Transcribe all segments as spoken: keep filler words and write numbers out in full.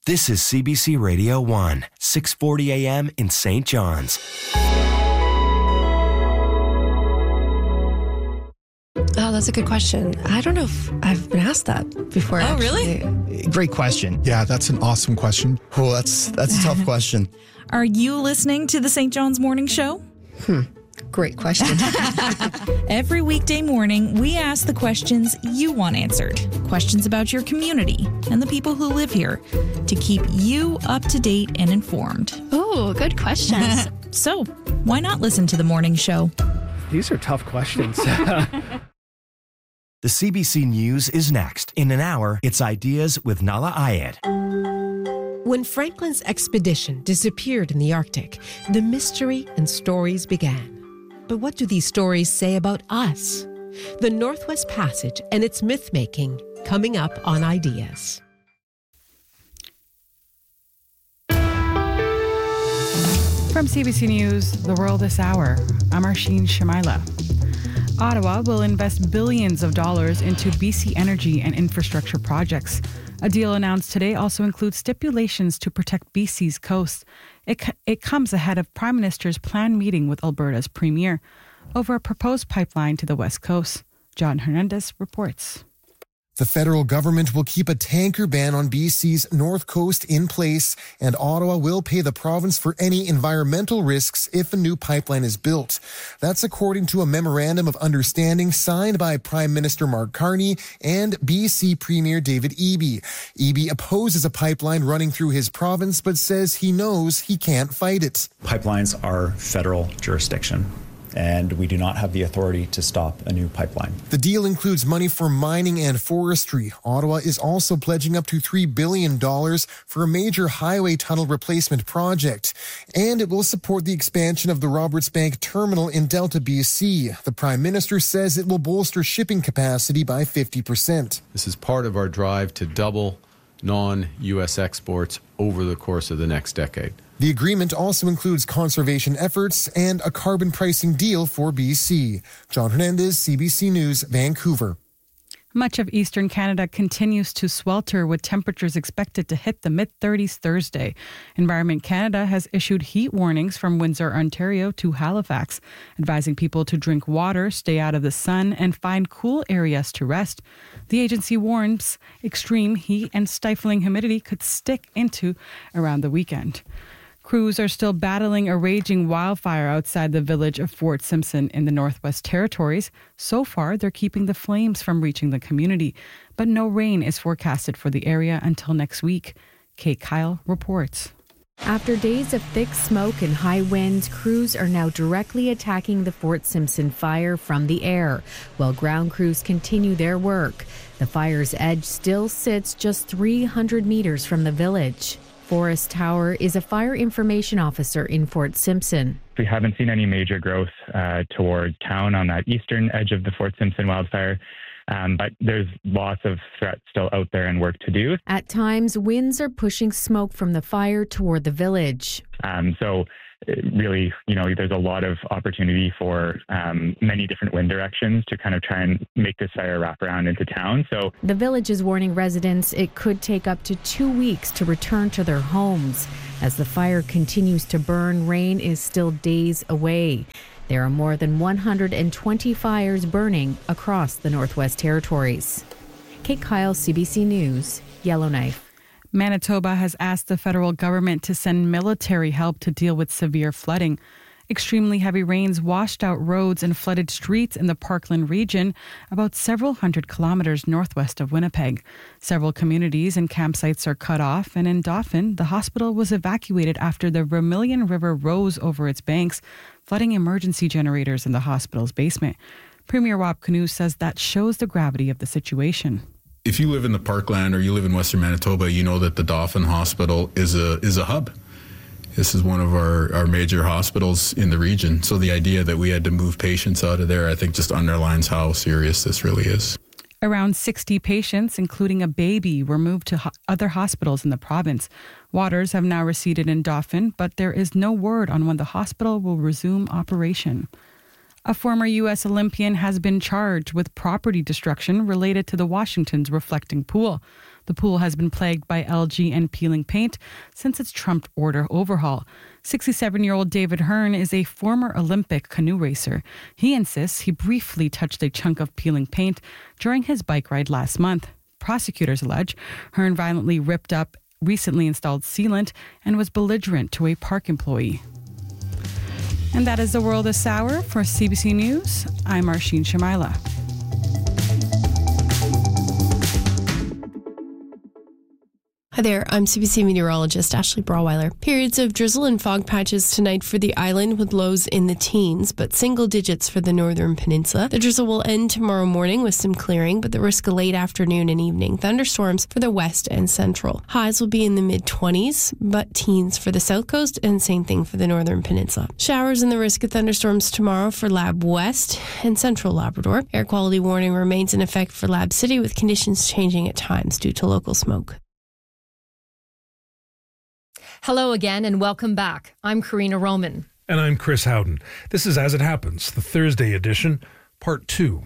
This is C B C Radio one, six forty a.m. in Saint John's. Oh, that's a good question. I don't know if I've been asked that before. Oh, actually. really? Great question. Yeah, that's an awesome question. Oh, that's that's a tough question. Are you listening to the Saint John's Morning Show? Hmm. Great question. Every weekday morning, we ask the questions you want answered. Questions about your community and the people who live here to keep you up to date and informed. Oh, good questions. So, why not listen to the morning show? These are tough questions. The C B C News is next. In an hour, it's Ideas with Nala Ayed. When Franklin's expedition disappeared in the Arctic, the mystery and stories began. But what do these stories say about us? The Northwest Passage and its myth-making, coming up on Ideas. From C B C News, The World This Hour, I'm Arsheen Shamaila. Ottawa will invest billions of dollars into B C energy and infrastructure projects. A deal announced today also includes stipulations to protect B C's coast. It, it comes ahead of Prime Minister's planned meeting with Alberta's Premier over a proposed pipeline to the West Coast. John Hernandez reports. The federal government will keep a tanker ban on B C's north coast in place, and Ottawa will pay the province for any environmental risks if a new pipeline is built. That's according to a memorandum of understanding signed by Prime Minister Mark Carney and B C Premier David Eby. Eby opposes a pipeline running through his province, but says he knows he can't fight it. Pipelines are federal jurisdiction, and we do not have the authority to stop a new pipeline. The deal includes money for mining and forestry. Ottawa is also pledging up to three billion dollars for a major highway tunnel replacement project. And it will support the expansion of the Roberts Bank terminal in Delta, B C. The Prime Minister says it will bolster shipping capacity by fifty percent. This is part of our drive to double non-U S exports over the course of the next decade. The agreement also includes conservation efforts and a carbon pricing deal for B C. John Hernandez, C B C News, Vancouver. Much of eastern Canada continues to swelter with temperatures expected to hit the mid-thirties Thursday. Environment Canada has issued heat warnings from Windsor, Ontario to Halifax, advising people to drink water, stay out of the sun, and find cool areas to rest. The agency warns extreme heat and stifling humidity could stick into around the weekend. Crews are still battling a raging wildfire outside the village of Fort Simpson in the Northwest Territories. So far, they're keeping the flames from reaching the community, but no rain is forecasted for the area until next week. Kate Kyle reports. After days of thick smoke and high winds, crews are now directly attacking the Fort Simpson fire from the air, while ground crews continue their work. The fire's edge still sits just three hundred meters from the village. Forrest Tower is a fire information officer in Fort Simpson. We haven't seen any major growth uh, towards town on that eastern edge of the Fort Simpson wildfire, um, but there's lots of threats still out there and work to do. At times, winds are pushing smoke from the fire toward the village. Um, so really, you know, there's a lot of opportunity for um, many different wind directions to kind of try and make this fire wrap around into town. So the village is warning residents it could take up to two weeks to return to their homes. As the fire continues to burn, rain is still days away. There are more than one hundred twenty fires burning across the Northwest Territories. Kate Kyle, C B C News, Yellowknife. Manitoba has asked the federal government to send military help to deal with severe flooding. Extremely heavy rains washed out roads and flooded streets in the Parkland region, about several hundred kilometers northwest of Winnipeg. Several communities and campsites are cut off, and in Dauphin, the hospital was evacuated after the Vermilion River rose over its banks, flooding emergency generators in the hospital's basement. Premier Rob Canoe says that shows the gravity of the situation. If you live in the Parkland or you live in Western Manitoba, you know that the Dauphin Hospital is a is a hub. This is one of our, our major hospitals in the region. So the idea that we had to move patients out of there, I think just underlines how serious this really is. Around sixty patients, including a baby, were moved to ho- other hospitals in the province. Waters have now receded in Dauphin, but there is no word on when the hospital will resume operation. A former U S Olympian has been charged with property destruction related to the Washington's Reflecting Pool. The pool has been plagued by algae and peeling paint since its Trump order overhaul. sixty-seven-year-old David Hearn is a former Olympic canoe racer. He insists he briefly touched a chunk of peeling paint during his bike ride last month. Prosecutors allege Hearn violently ripped up recently installed sealant and was belligerent to a park employee. And that is the world this hour. For C B C News, I'm Arsheen Shamila. Hi there, I'm C B C meteorologist Ashley Brawweiler. Periods of drizzle and fog patches tonight for the island with lows in the teens, but single digits for the northern peninsula. The drizzle will end tomorrow morning with some clearing, but the risk of late afternoon and evening thunderstorms for the west and central. Highs will be in the mid-twenties, but teens for the south coast and same thing for the northern peninsula. Showers and the risk of thunderstorms tomorrow for Lab West and central Labrador. Air quality warning remains in effect for Lab City with conditions changing at times due to local smoke. Hello again and welcome back. I'm Karina Roman. And I'm Chris Howden. This is As It Happens, the Thursday edition, part two.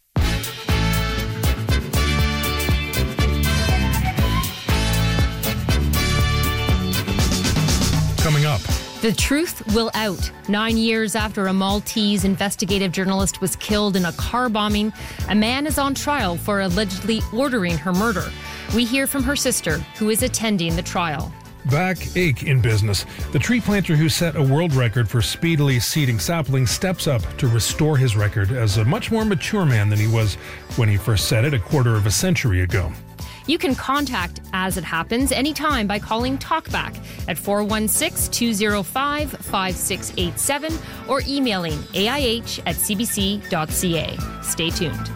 Coming up. The truth will out. Nine years after a Maltese investigative journalist was killed in a car bombing, a man is on trial for allegedly ordering her murder. We hear from her sister, who is attending the trial. Backache in business. The tree planter who set a world record for speedily seeding saplings steps up to restore his record as a much more mature man than he was when he first set it a quarter of a century ago. You can contact As It Happens anytime by calling Talkback at four one six, two zero five, five six eight seven or emailing A I H at c b c dot c a. Stay tuned.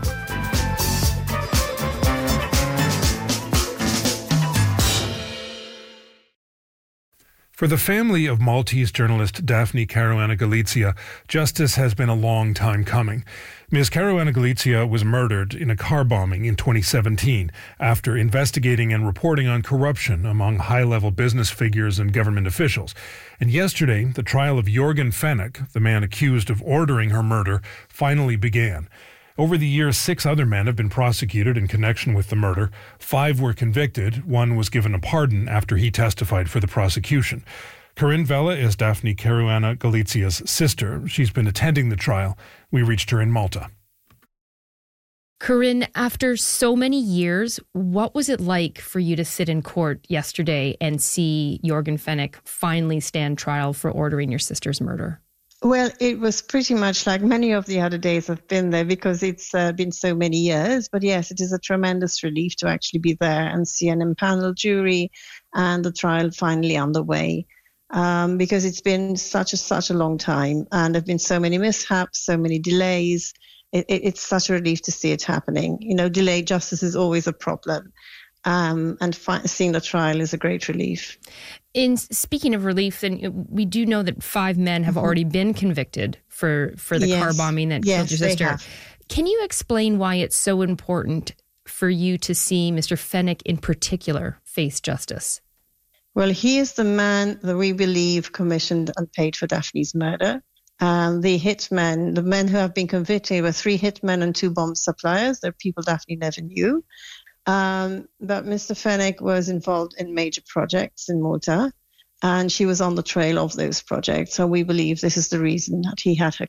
For the family of Maltese journalist Daphne Caruana Galizia, justice has been a long time coming. Miz Caruana Galizia was murdered in a car bombing in twenty seventeen after investigating and reporting on corruption among high-level business figures and government officials. And yesterday, the trial of Jorgen Fenech, the man accused of ordering her murder, finally began. Over the years, six other men have been prosecuted in connection with the murder. Five were convicted. One was given a pardon after he testified for the prosecution. Corinne Vella is Daphne Caruana Galizia's sister. She's been attending the trial. We reached her in Malta. Corinne, after so many years, what was it like for you to sit in court yesterday and see Jorgen Fenech finally stand trial for ordering your sister's murder? Well, it was pretty much like many of the other days I've been there because it's uh, been so many years. But yes, it is a tremendous relief to actually be there and see an impaneled jury and the trial finally underway. Um, because it's been such a such a long time and there have been so many mishaps, so many delays. It, it, it's such a relief to see it happening. You know, delayed justice is always a problem. Um, and fi- seeing the trial is a great relief. In speaking of relief, then we do know that five men have mm-hmm. already been convicted for, for the yes. car bombing that yes, killed your sister. They have. Can you explain why it's so important for you to see Mister Fenech in particular face justice? Well, he is the man that we believe commissioned and paid for Daphne's murder. Um, the hitmen, the men who have been convicted were three hitmen and two bomb suppliers. They're people Daphne never knew. Um, but Mister Fenech was involved in major projects in Malta, and she was on the trail of those projects. So we believe this is the reason that he had her